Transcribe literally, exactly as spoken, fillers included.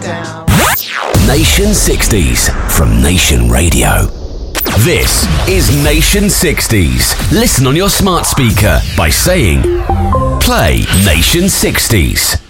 down. Nation sixties from Nation Radio. This is Nation sixties. Listen on your smart speaker by saying, play Nation sixties.